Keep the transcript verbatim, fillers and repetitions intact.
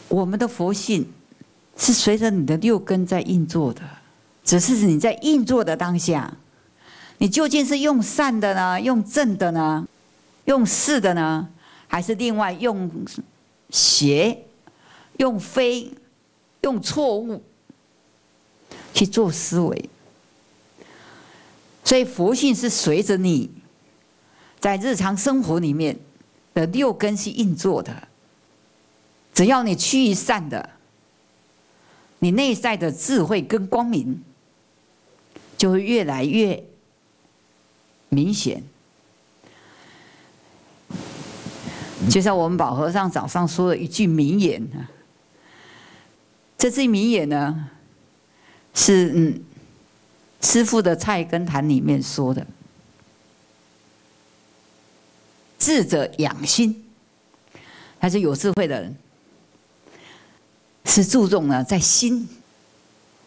我们的佛性是随着你的六根在运作的，只是你在运作的当下，你究竟是用善的呢，用正的呢，用是的呢，还是另外用邪、用非、用错误去做思维？所以佛性是随着你在日常生活里面的六根去运作的。只要你趋于善的，你内在的智慧跟光明就会越来越明显。就像我们宝和尚早上说的一句名言啊，这句名言呢，是嗯师父的《菜根谭》里面说的：“智者养心。”他是有智慧的人，是注重呢在心